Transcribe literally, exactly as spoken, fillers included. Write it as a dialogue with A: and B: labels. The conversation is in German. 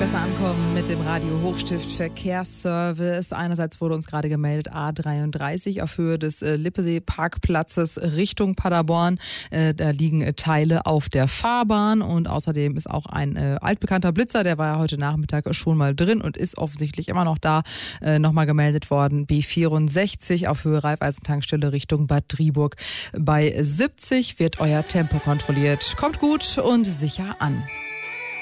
A: besser ankommen mit dem Radio Hochstift Verkehrsservice. Einerseits wurde uns gerade gemeldet, A dreiunddreißig auf Höhe des äh, Lippesee-Parkplatzes Richtung Paderborn. Äh, da liegen äh, Teile auf der Fahrbahn und außerdem ist auch ein äh, altbekannter Blitzer, der war ja heute Nachmittag schon mal drin und ist offensichtlich immer noch da, äh, nochmal gemeldet worden. B vierundsechzig auf Höhe Raiffeisentankstelle Richtung Bad Driburg. Bei siebzig wird euer Tempo kontrolliert. Kommt gut und sicher an.